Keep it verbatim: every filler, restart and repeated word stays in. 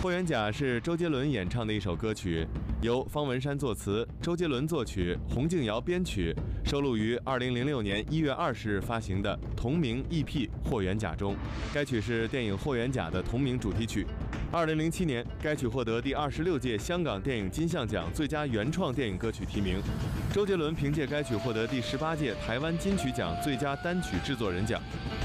霍元甲是周杰伦演唱的一首歌曲，由方文山作词，周杰伦作曲，洪敬尧编曲，收录于二零零六年一月二十日发行的同名 E P《霍元甲》中。该曲是电影《霍元甲》的同名主题曲。二零零七年，该曲获得第二十六届香港电影金像奖最佳原创电影歌曲提名。周杰伦凭借该曲获得第十八届台湾金曲奖最佳单曲制作人奖。